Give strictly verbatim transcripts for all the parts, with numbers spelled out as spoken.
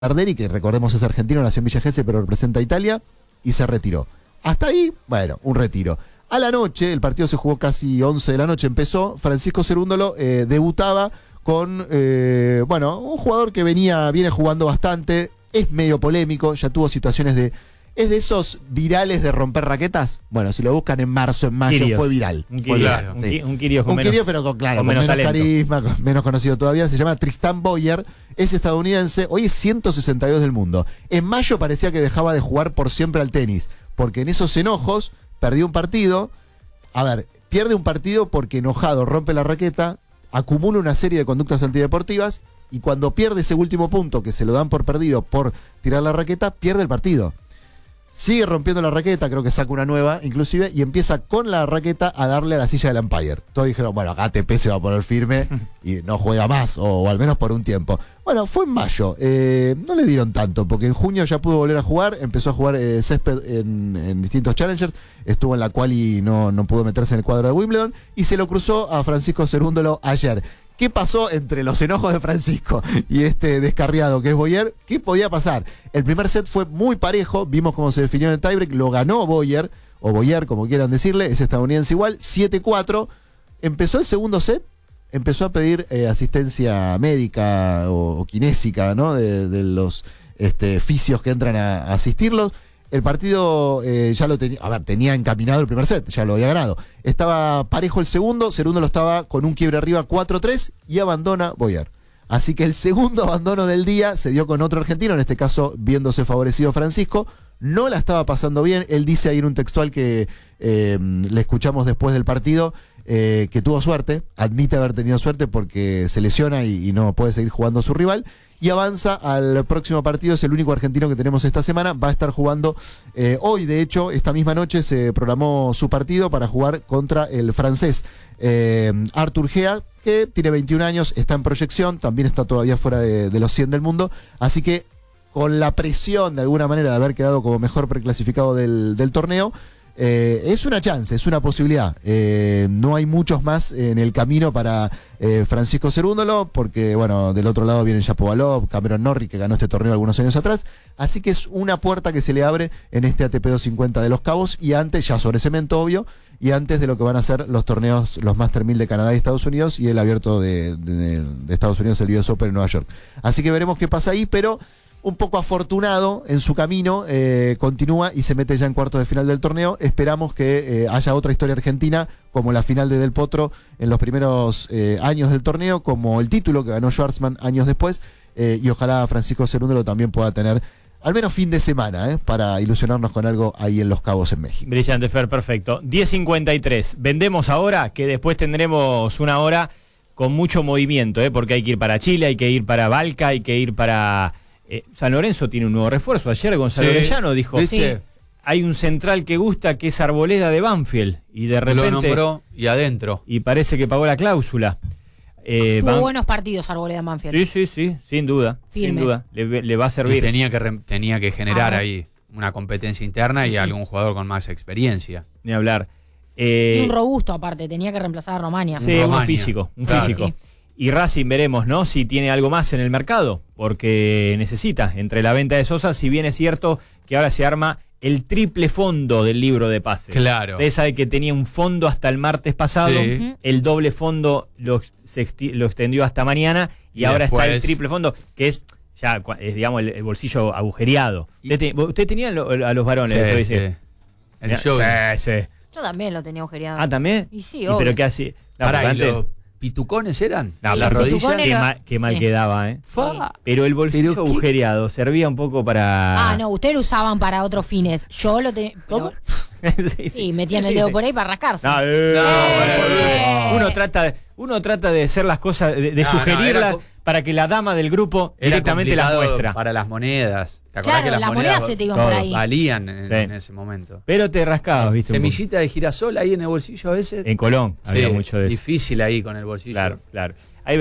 Arderi, que recordemos es argentino, nació en Villa Gesell, pero representa a Italia, y se retiró. Hasta ahí, bueno, un retiro. A la noche, el partido se jugó casi once de la noche, empezó, Francisco Cerúndolo eh, debutaba con, eh, bueno, un jugador que venía, viene jugando bastante, es medio polémico, ya tuvo situaciones de... ¿Es de esos virales de romper raquetas? Bueno, si lo buscan en marzo, en mayo, Kirios. fue viral. Un Fue Kirios, viral, un, sí. qui- un Kirios con Un menos, Kirios, pero con, claro, con con menos menos, talento. carisma, con menos conocido todavía. Se llama Tristan Boyer, es estadounidense, hoy es ciento sesenta y dos del mundo. En mayo parecía que dejaba de jugar por siempre al tenis, porque en esos enojos perdió un partido. A ver, pierde un partido porque enojado rompe la raqueta, acumula una serie de conductas antideportivas, y cuando pierde ese último punto, que se lo dan por perdido por tirar la raqueta, pierde el partido. Sigue rompiendo la raqueta, creo que saca una nueva, inclusive, y empieza con la raqueta a darle a la silla del umpire. Todos dijeron, bueno, acá A T P se va a poner firme y no juega más, o, o al menos por un tiempo. Bueno, fue en mayo, eh, no le dieron tanto, porque en junio ya pudo volver a jugar, empezó a jugar eh, césped en, en distintos challengers, estuvo en la cual y no, no pudo meterse en el cuadro de Wimbledon, y se lo cruzó a Francisco Cerúndolo ayer. ¿Qué pasó entre los enojos de Francisco y este descarriado que es Boyer? ¿Qué podía pasar? El primer set fue muy parejo, vimos cómo se definió en el tiebreak, lo ganó Boyer, o Boyer, como quieran decirle, es estadounidense igual, siete cuatro. Empezó el segundo set, empezó a pedir eh, asistencia médica o, o kinésica, ¿no? De, de los este, fisios que entran a, a asistirlos. El partido eh, ya lo tenía, a ver, tenía encaminado el primer set, ya lo había ganado. Estaba parejo el segundo, Cerúndolo estaba con un quiebre arriba cuatro tres y abandona Boyer. Así que el segundo abandono del día se dio con otro argentino, en este caso viéndose favorecido Francisco. No la estaba pasando bien, él dice ahí en un textual que eh, le escuchamos después del partido, eh, que tuvo suerte, admite haber tenido suerte porque se lesiona y, y no puede seguir jugando a su rival. Y avanza al próximo partido, es el único argentino que tenemos esta semana, va a estar jugando eh, hoy, de hecho, esta misma noche se programó su partido para jugar contra el francés eh, Arthur Gea, que tiene veintiún años, está en proyección, también está todavía fuera de, de los cien del mundo, así que con la presión de alguna manera de haber quedado como mejor preclasificado del, del torneo, Eh, es una chance, es una posibilidad. Eh, no hay muchos más en el camino para eh, Francisco Cerúndolo, porque bueno, del otro lado vienen Shapovalov, Cameron Norrie, que ganó este torneo algunos años atrás, así que es una puerta que se le abre en este A T P doscientos cincuenta de Los Cabos, y antes, ya sobre cemento obvio, y antes de lo que van a ser los torneos, los Master mil de Canadá y Estados Unidos, y el abierto de, de, de Estados Unidos, el U S Open en Nueva York. Así que veremos qué pasa ahí, pero un poco afortunado en su camino, eh, continúa y se mete ya en cuartos de final del torneo. Esperamos que eh, haya otra historia argentina, como la final de Del Potro en los primeros eh, años del torneo, como el título que ganó Schwartzman años después, eh, y ojalá Francisco Cerúndolo también pueda tener al menos fin de semana, eh, para ilusionarnos con algo ahí en Los Cabos, en México. Brillante, Fer, perfecto. diez cincuenta y tres. Vendemos ahora, que después tendremos una hora con mucho movimiento, eh, porque hay que ir para Chile, hay que ir para Balca, hay que ir para... Eh, San Lorenzo tiene un nuevo refuerzo. Ayer Gonzalo Sí. Orellano dijo, ¿Viste? sí, hay un central que gusta, que es Arboleda de Banfield, y de repente lo nombró y adentro. y parece que pagó la cláusula. Eh, Tuvo Ban- buenos partidos Arboleda Manfield. Sí, sí, sí, sin duda, Firme. sin duda, le, le va a Y servir. tenía que, re- tenía que generar Ah. ahí una competencia interna y Sí. algún jugador con más experiencia. Ni hablar. Eh, Y un robusto aparte, tenía que reemplazar a Romania. Sí, uno Romania. físico, un Claro. físico. Sí. Y Racing veremos, ¿no? Si tiene algo más en el mercado, porque necesita, entre la venta de Sosa, si bien es cierto que ahora se arma el triple fondo del libro de pases. Claro. Ustedes saben que tenía un fondo hasta el martes pasado, Sí. Ujú. el doble fondo lo, se exti- lo extendió hasta mañana, y, Y ahora está el después- triple fondo, que es ya, cua- es, digamos, el, el bolsillo agujereado. Y- Usted, te- usted tenía lo- a los varones, Sí, esto sí. dice. El show. Sí, sí. Yo también lo tenía agujereado. Ah, ¿también? Y sí, ¿Y obvio. pero qué hace? No, Pará, porque ¿y antes- los pitucones eran? No, Sí, ¿La los rodilla? pitucones- Qué Era- mal, qué mal sí. quedaba, ¿eh? Fa. Pero el bolsillo Pero qué- agujereado servía un poco para... Ah, no, ustedes lo usaban para otros fines. Yo lo tenía. ¿Cómo? sí, Sí, metían Sí, el dedo sí. por ahí para rascarse. No, eh, No, bueno. uno trata de, uno trata de hacer las cosas, de, de No, no, sugerirlas era co- para que la dama del grupo Era directamente las complicado muestra. para las monedas. ¿Te acordás Claro, que las las monedas, monedas se te iban por todo, ahí. valían en, Sí. en ese momento? Pero te rascabas, ¿viste? un poco. Semillita de girasol ahí en el bolsillo a veces. En Colón había Sí, mucho de eso. difícil ahí con el bolsillo. Claro, claro. Ahí venimos.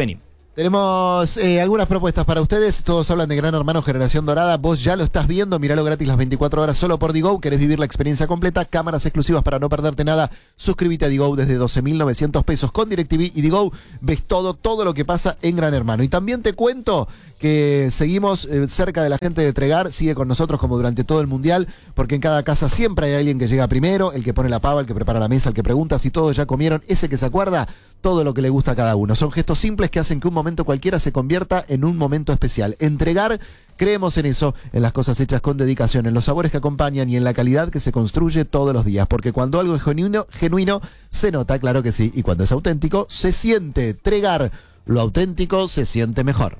Tenemos eh, algunas propuestas para ustedes. Todos hablan de Gran Hermano Generación Dorada. Vos ya lo estás viendo. Míralo gratis las veinticuatro horas solo por Digo. ¿Querés vivir la experiencia completa? Cámaras exclusivas para no perderte nada. Suscríbete a Digo desde doce mil novecientos pesos. Con DirecTV y Digo ves todo, todo lo que pasa en Gran Hermano. Y también te cuento que seguimos eh, cerca de la gente de Tregar. Sigue con nosotros como durante todo el Mundial, porque en cada casa siempre hay alguien que llega primero, el que pone la pava, el que prepara la mesa, el que pregunta si todos ya comieron, ese que se acuerda todo lo que le gusta a cada uno. Son gestos simples que hacen que un momento cualquiera se convierta en un momento especial. Entregar, creemos en eso, en las cosas hechas con dedicación, en los sabores que acompañan y en la calidad que se construye todos los días. Porque cuando algo es genuino, genuino se nota, claro que sí. Y cuando es auténtico, se siente. Tregar, lo auténtico se siente mejor.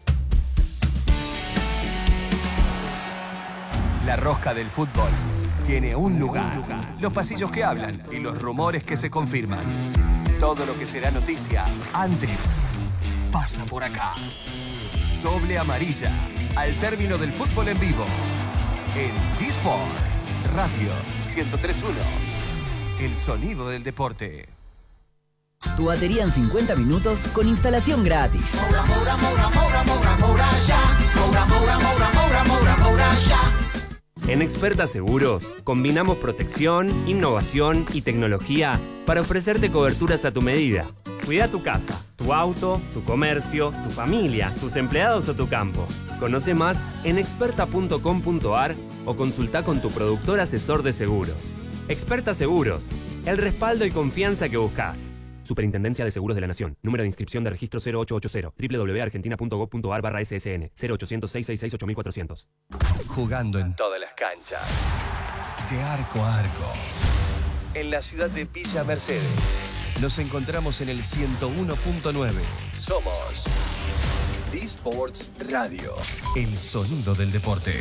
La rosca del fútbol tiene un lugar. Los pasillos que hablan y los rumores que se confirman. Todo lo que será noticia antes pasa por acá. Doble amarilla al término del fútbol en vivo. En D-Sports Radio ciento tres punto uno. El sonido del deporte. Tu batería en cincuenta minutos con instalación gratis. Moura, moura, moura, moura, moura, moura, ya. Moura, moura, moura, moura, moura, moura, ya. En Experta Seguros combinamos protección, innovación y tecnología para ofrecerte coberturas a tu medida. Cuida tu casa, tu auto, tu comercio, tu familia, tus empleados o tu campo. Conoce más en experta punto com punto a r o consulta con tu productor asesor de seguros. Experta Seguros, el respaldo y confianza que buscas. Superintendencia de Seguros de la Nación. Número de inscripción de registro cero ocho ocho cero. doble u doble u doble u punto argentina punto gob punto a r barra S S N. cero ochocientos, seiscientos sesenta y ocho, ocho mil cuatrocientos. Jugando en todas las canchas. De arco a arco. En la ciudad de Villa Mercedes. Nos encontramos en el ciento uno punto nueve. Somos D-Sports Radio. El sonido del deporte.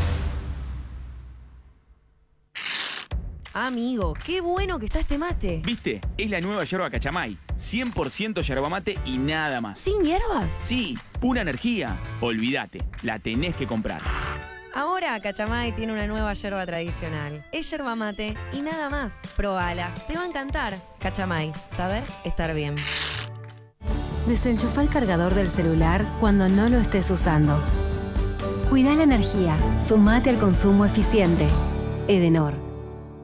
Amigo, qué bueno que está este mate. ¿Viste? Es la nueva yerba Cachamay. cien por ciento yerba mate y nada más. ¿Sin hierbas? Sí, pura energía. Olvídate, la tenés que comprar. Ahora Cachamay tiene una nueva yerba tradicional. Es yerba mate y nada más. Probala, te va a encantar. Cachamay, saber estar bien. Desenchufa el cargador del celular cuando no lo estés usando. Cuida la energía. Sumate al consumo eficiente. Edenor.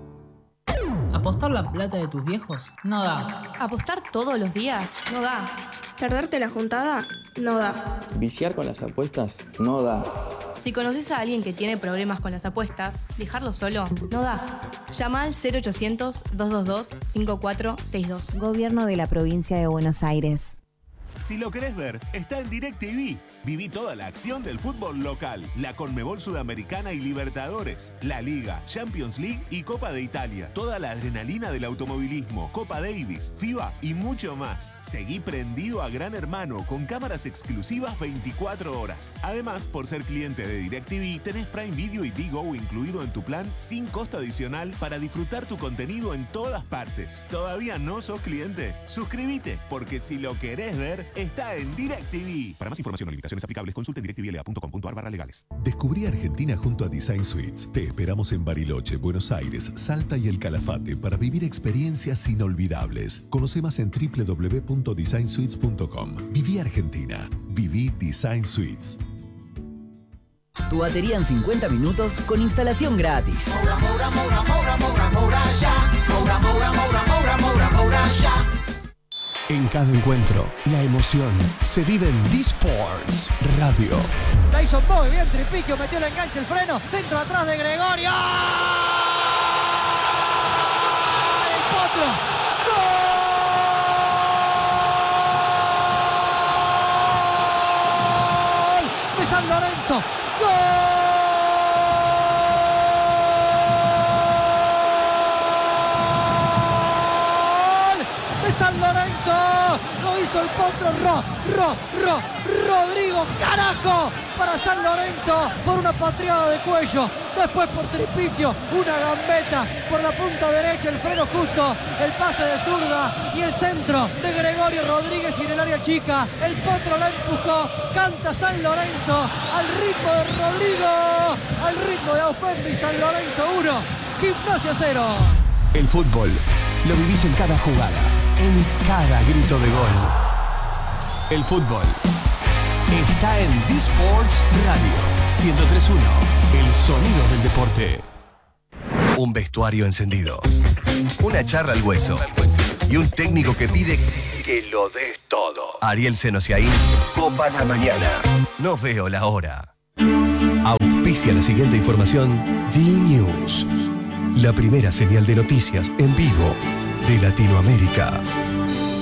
¿Apostar la plata de tus viejos? No da. ¿Apostar todos los días? No da. ¿Perderte la juntada? No da. ¿Viciar con las apuestas? No da. Si conoces a alguien que tiene problemas con las apuestas, dejarlo solo no da. Llama al cero ochocientos, doscientos veintidós, cincuenta y cuatro sesenta y dos. Gobierno de la Provincia de Buenos Aires. Si lo querés ver, está en DirecTV. Viví toda la acción del fútbol local, la Conmebol Sudamericana y Libertadores, la Liga, Champions League y Copa de Italia. Toda la adrenalina del automovilismo, Copa Davis, FIBA y mucho más. Seguí prendido a Gran Hermano con cámaras exclusivas veinticuatro horas. Además, por ser cliente de DirecTV, tenés Prime Video y Digo incluido en tu plan sin costo adicional para disfrutar tu contenido en todas partes. ¿Todavía no sos cliente? Suscríbete, porque si lo querés ver, está en DirecTV. Para más información o limitaciones aplicables, consulte directvla punto com punto a r barra legales. Descubrí Argentina junto a Design Suites. Te esperamos en Bariloche, Buenos Aires, Salta y El Calafate para vivir experiencias inolvidables. Conoce más en doble u doble u doble u punto design suites punto com. Viví Argentina. Viví Design Suites. Tu batería en cincuenta minutos con instalación gratis. Moura, moura, moura, moura, moura, moura, ya. Moura, moura, moura, moura, moura, moura, ya. En cada encuentro, la emoción se vive en D-Sports Radio. Tyson muy bien, Tripiquio metió el enganche, el freno, centro atrás de Gregorio. ¡El Potro! ¡Gol! De San Lorenzo. ¡Gol! San Lorenzo, lo hizo el Potro, Ro, Ro, Ro, Rodrigo, carajo, para San Lorenzo, por una patriada de cuello, después por Tripiquio, una gambeta, por la punta derecha, el freno justo, el pase de zurda y el centro de Gregorio Rodríguez y en el área chica, el Potro la empujó, canta San Lorenzo, al ritmo de Rodrigo, al ritmo de Auspendi, San Lorenzo uno, Gimnasia cero. El fútbol lo vivís en cada jugada, en cada grito de gol. El fútbol está en D-Sports Radio ciento tres punto uno, el sonido del deporte. Un vestuario encendido, una charla al hueso y un técnico que pide que lo des todo. Ariel Senosiaín, Copa la Mañana. No veo la hora. Auspicia la siguiente información D-News, la primera señal de noticias en vivo de Latinoamérica.